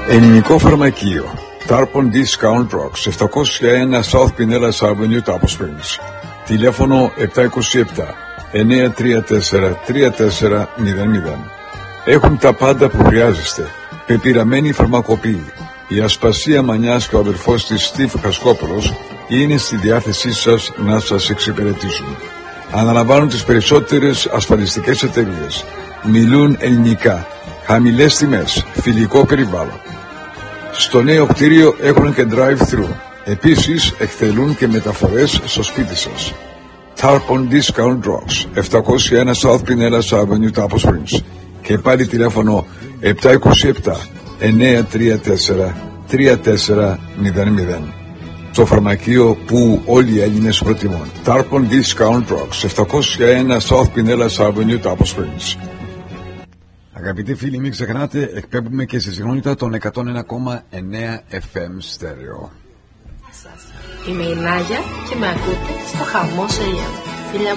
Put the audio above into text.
Ελληνικό φαρμακείο. Tarpon Discount Drugs, 701 South Pinellas Avenue, Tapos Springs. Τηλέφωνο 727-934-3400. Έχουν τα πάντα που χρειάζεστε. Πεπειραμένοι φαρμακοποιοί. Η Ασπασία Μανιάς και ο αδερφός της Στίβ Χασκόπουλος είναι στη διάθεσή σας να σας εξυπηρετήσουν. Αναλαμβάνουν τις περισσότερες ασφαλιστικές εταιρείες. Μιλούν ελληνικά. Χαμηλές τιμές. Φιλικό περιβάλλον. Στο νέο κτίριο έχουν και drive-thru. Επίσης εκτελούν και μεταφορές στο σπίτι σας. Tarpon Discount Drugs, 701 South Pinellas Avenue, Tapos Springs. Και πάλι τηλέφωνο 727-934-3400. Το φαρμακείο που όλοι οι Έλληνες προτιμούν. Tarpon Discount Drugs, 701 South Pinellas Avenue, Tapos Springs. Αγαπητοί φίλοι, μην ξεχνάτε, εκπέμπουμε και στη συχνότητα των 101,9 FM στέρεο. Είμαι η Νάγια και με ακούτε στο Χαμός AM.